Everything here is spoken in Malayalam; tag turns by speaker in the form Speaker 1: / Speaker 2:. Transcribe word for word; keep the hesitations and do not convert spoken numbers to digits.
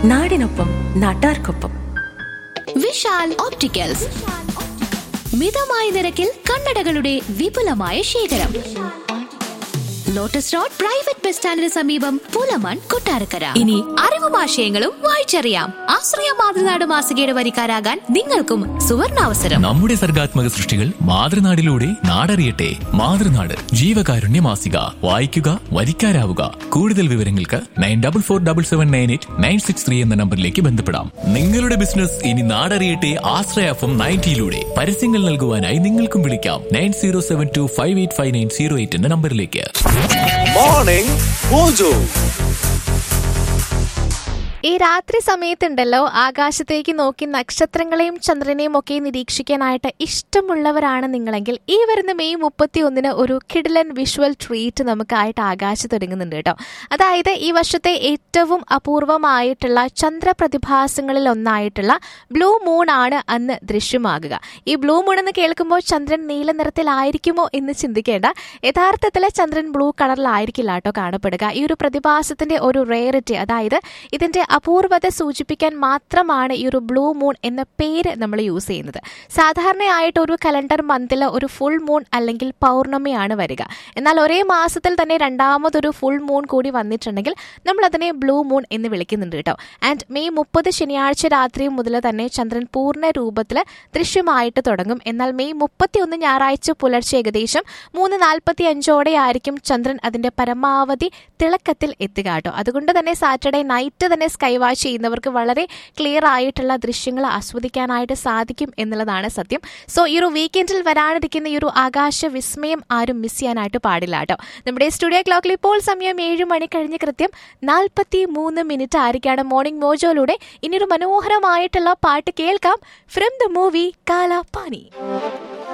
Speaker 1: നാടിനൊപ്പം നാട്ടാർക്കൊപ്പം.
Speaker 2: വിശാൽ ഓപ്റ്റിക്കൽസ്, മിതമായ നിരക്കിൽ കണ്ണടകളുടെ വിപുലമായ ശേഖരം. ലോട്ടസ് റോഡ് പ്രൈവറ്റ് ബസ് സ്റ്റാൻഡിന് സമീപം, പൂലമാൻ, കൊട്ടാരക്കര. ഇനി അറിവും ആശയങ്ങളും വായിച്ചറിയാം. ആശ്രയ മാതൃനാട് മാസികയുടെ വരിക്കാരാകാൻ നിങ്ങൾക്കും സുവർണാവസരം.
Speaker 3: നമ്മുടെ സർഗാത്മക സൃഷ്ടികൾ മാതൃനാടിലൂടെ നാടറിയട്ടെ. മാതൃനാട് ജീവകാരുണ്യ മാസിക. വായിക്കുക, വരിക്കാരാവുക. കൂടുതൽ വിവരങ്ങൾക്ക് nine double four double seven nine eight nine six three എന്ന നമ്പറിലേക്ക് ബന്ധപ്പെടാം. നിങ്ങളുടെ ബിസിനസ് ഇനി നാടറിയട്ടെ. ആശ്രയ എഫ് എം നയൻറ്റിയിലൂടെ പരസ്യങ്ങൾ നൽകുവാനായി നിങ്ങൾക്കും വിളിക്കാം nine zero seven to five eight five nine zero eight എന്ന നമ്പറിലേക്ക്.
Speaker 4: Morning mojo.
Speaker 5: ഈ രാത്രി സമയത്തുണ്ടല്ലോ, ആകാശത്തേക്ക് നോക്കി നക്ഷത്രങ്ങളെയും ചന്ദ്രനെയും ഒക്കെ നിരീക്ഷിക്കാനായിട്ട് ഇഷ്ടമുള്ളവരാണ് നിങ്ങളെങ്കിൽ ഈ വരുന്ന മെയ് മുപ്പത്തി ഒന്നിന് ഒരു കിഡിലൻ വിഷ്വൽ ട്രീറ്റ് നമുക്കായിട്ട് ആകാശത്ത് ഒരുങ്ങുന്നുണ്ട് കേട്ടോ. അതായത് ഈ വർഷത്തെ ഏറ്റവും അപൂർവമായിട്ടുള്ള ചന്ദ്രപ്രതിഭാസങ്ങളിൽ ഒന്നായിട്ടുള്ള ബ്ലൂ മൂൺ ആണ് അന്ന് ദൃശ്യമാകുക. ഈ ബ്ലൂ മൂൺ എന്ന് കേൾക്കുമ്പോൾ ചന്ദ്രൻ നീല നിറത്തിലായിരിക്കുമോ എന്ന് ചിന്തിക്കേണ്ട. യഥാർത്ഥത്തിൽ ചന്ദ്രൻ ബ്ലൂ കളറിലായിരിക്കില്ല കേട്ടോ കാണപ്പെടുക. ഈ ഒരു പ്രതിഭാസത്തിന്റെ ഒരു റേറിറ്റി, അതായത് ഇതിന്റെ അപൂർവത സൂചിപ്പിക്കാൻ മാത്രമാണ് ഈ ഒരു ബ്ലൂ മൂൺ എന്ന പേര് നമ്മൾ യൂസ് ചെയ്യുന്നത്. സാധാരണയായിട്ട് ഒരു കലണ്ടർ മന്തിൽ ഒരു ഫുൾ മൂൺ അല്ലെങ്കിൽ പൗർണമിയാണ് വരിക. എന്നാൽ ഒരേ മാസത്തിൽ തന്നെ രണ്ടാമതൊരു ഫുൾ മൂൺ കൂടി വന്നിട്ടുണ്ടെങ്കിൽ നമ്മൾ അതിനെ ബ്ലൂ മൂൺ എന്ന് വിളിക്കുന്നുണ്ട് കേട്ടോ. ആൻഡ് മെയ് മുപ്പത് ശനിയാഴ്ച രാത്രി മുതൽ തന്നെ ചന്ദ്രൻ പൂർണ്ണ രൂപത്തിൽ ദൃശ്യമായിട്ട് തുടങ്ങും. എന്നാൽ മെയ് മുപ്പത്തി ഒന്ന് ഞായറാഴ്ച പുലർച്ചെ ഏകദേശം മൂന്ന് നാൽപ്പത്തി അഞ്ചോടെ ആയിരിക്കും ചന്ദ്രൻ അതിന്റെ പരമാവധി തിളക്കത്തിൽ എത്തുക കേട്ടോ. അതുകൊണ്ട് തന്നെ സാറ്റർഡേ നൈറ്റ് തന്നെ സ്കൈ വാച്ച് ചെയ്യുന്നവർക്ക് വളരെ ക്ലിയർ ആയിട്ടുള്ള ദൃശ്യങ്ങൾ ആസ്വദിക്കാനായിട്ട് സാധിക്കും എന്നുള്ളതാണ് സത്യം. സോ ഈ ഒരു വീക്കെൻഡിൽ വരാനിരിക്കുന്ന ഈ ഒരു ആകാശ വിസ്മയം ആരും മിസ് ചെയ്യാനായിട്ട് പാടില്ല കേട്ടോ. നമ്മുടെ സ്റ്റുഡിയോ ക്ലോക്കിൽ ഇപ്പോൾ സമയം ഏഴ് മണി കഴിഞ്ഞ് കൃത്യം നാൽപ്പത്തി മൂന്ന് മിനിറ്റ് ആയിരിക്കാണ്. മോർണിംഗ് മോജോയിലൂടെ ഇനിയൊരു മനോഹരമായിട്ടുള്ള പാട്ട് കേൾക്കാം. From the movie Kalapani.